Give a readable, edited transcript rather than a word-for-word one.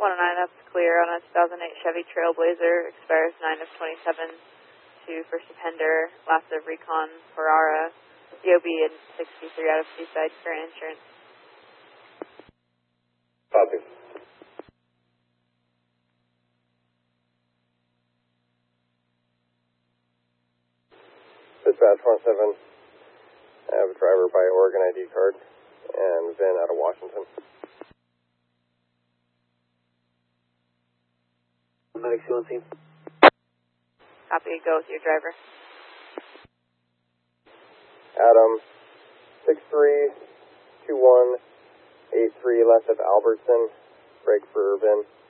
109, that's clear on a 2008 Chevy Trailblazer, expires 9 of 27 to first offender, last of recon, Ferrara, DOB and 63 out of Seaside, current insurance. Copy. Dispatch 17, I have a driver by Oregon ID card and VIN out of Washington. Medic 17. Copy, go with your driver. Adam, 632183 left of Albertson, break for VIN.